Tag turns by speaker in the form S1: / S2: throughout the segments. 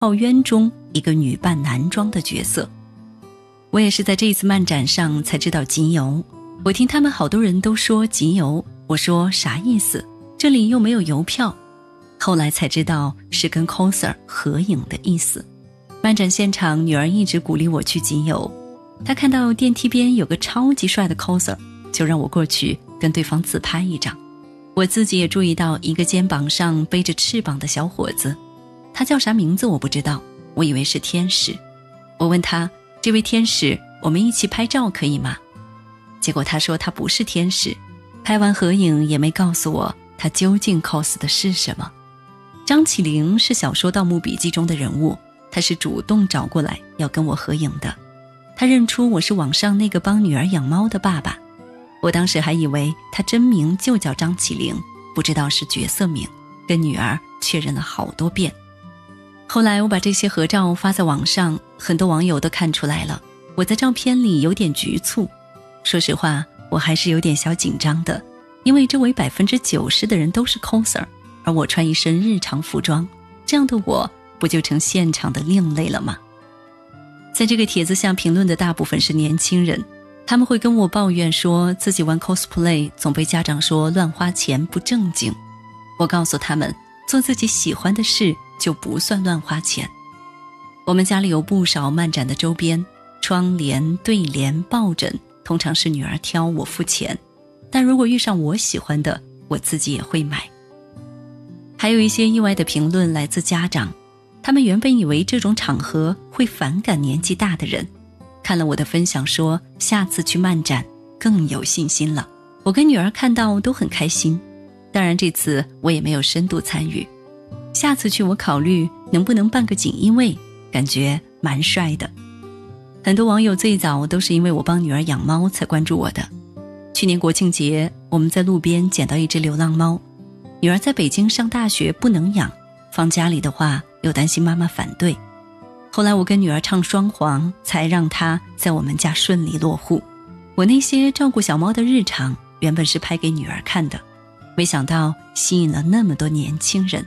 S1: 奥渊》中一个女扮男装的角色。我也是在这一次漫展上才知道集邮，我听他们好多人都说集邮，我说啥意思？这里又没有邮票。后来才知道是跟 coser 合影的意思。漫展现场，女儿一直鼓励我去集邮，她看到电梯边有个超级帅的 coser， 就让我过去跟对方自拍一张。我自己也注意到一个肩膀上背着翅膀的小伙子，他叫啥名字我不知道，我以为是天使。我问他，这位天使，我们一起拍照可以吗？结果他说他不是天使，拍完合影也没告诉我他究竟 cos 的是什么。张起灵是小说《盗墓笔记》中的人物，他是主动找过来要跟我合影的。他认出我是网上那个帮女儿养猫的爸爸，我当时还以为他真名就叫张起灵，不知道是角色名，跟女儿确认了好多遍。后来我把这些合照发在网上，很多网友都看出来了，我在照片里有点局促。说实话，我还是有点小紧张的，因为周围90%的人都是 coser， 而我穿一身日常服装，这样的我不就成现场的另类了吗？在这个帖子下评论的大部分是年轻人，他们会跟我抱怨说自己玩 cosplay 总被家长说乱花钱不正经。我告诉他们，做自己喜欢的事就不算乱花钱。我们家里有不少漫展的周边，窗帘、对联、抱枕，通常是女儿挑，我付钱，但如果遇上我喜欢的，我自己也会买。还有一些意外的评论来自家长，他们原本以为这种场合会反感年纪大的人，看了我的分享说下次去漫展更有信心了。我跟女儿看到都很开心，当然这次我也没有深度参与，下次去我考虑能不能办个锦衣卫，感觉蛮帅的。很多网友最早都是因为我帮女儿养猫才关注我的。去年国庆节，我们在路边捡到一只流浪猫，女儿在北京上大学不能养，放家里的话又担心妈妈反对。后来我跟女儿唱双簧，才让她在我们家顺利落户。我那些照顾小猫的日常原本是拍给女儿看的，没想到吸引了那么多年轻人。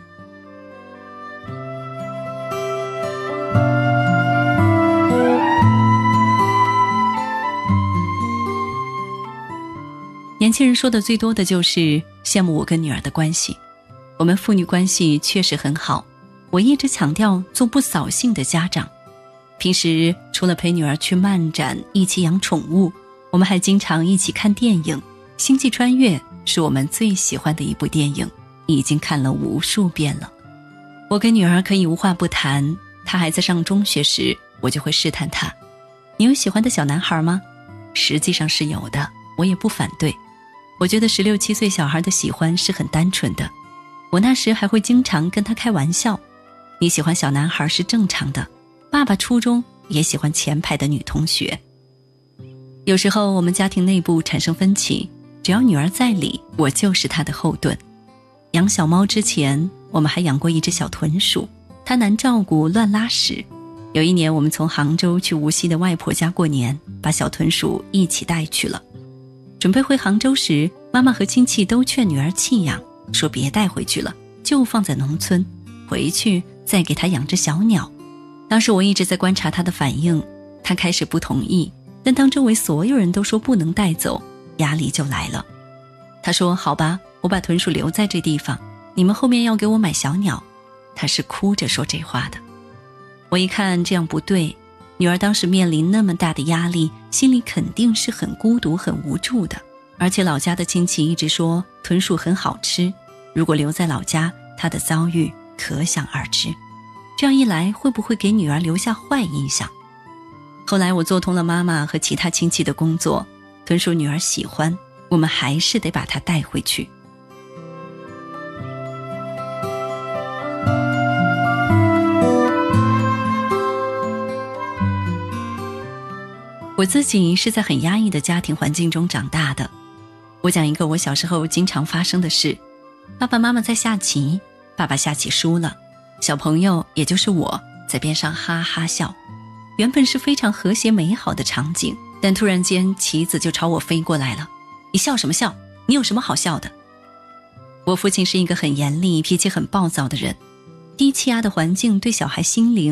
S1: 年轻人说的最多的就是羡慕我跟女儿的关系。我们父女关系确实很好，我一直强调做不扫兴的家长。平时除了陪女儿去漫展，一起养宠物，我们还经常一起看电影。星际穿越是我们最喜欢的一部电影，已经看了无数遍了。我跟女儿可以无话不谈，她还在上中学时，我就会试探她，你有喜欢的小男孩吗？实际上是有的，我也不反对。我觉得16、17岁小孩的喜欢是很单纯的。我那时还会经常跟他开玩笑，你喜欢小男孩是正常的，爸爸初中也喜欢前排的女同学。有时候我们家庭内部产生分歧，只要女儿在理，我就是她的后盾。养小猫之前，我们还养过一只小豚鼠，它难照顾，乱拉屎。有一年我们从杭州去无锡的外婆家过年，把小豚鼠一起带去了。准备回杭州时，妈妈和亲戚都劝女儿弃养，说别带回去了，就放在农村，回去再给她养只小鸟。当时我一直在观察她的反应，她开始不同意，但当周围所有人都说不能带走，压力就来了。她说好吧，我把豚鼠留在这地方，你们后面要给我买小鸟。她是哭着说这话的。我一看这样不对，女儿当时面临那么大的压力，心里肯定是很孤独很无助的。而且老家的亲戚一直说豚鼠很好吃，如果留在老家，她的遭遇可想而知。这样一来，会不会给女儿留下坏印象？后来我做通了妈妈和其他亲戚的工作，豚鼠女儿喜欢，我们还是得把她带回去。我自己是在很压抑的家庭环境中长大的。我讲一个我小时候经常发生的事。爸爸妈妈在下棋，爸爸下棋输了，小朋友也就是我在边上哈哈笑。原本是非常和谐美好的场景，但突然间棋子就朝我飞过来了。你笑什么笑？你有什么好笑的？我父亲是一个很严厉、脾气很暴躁的人。 低气压的环境对小孩心灵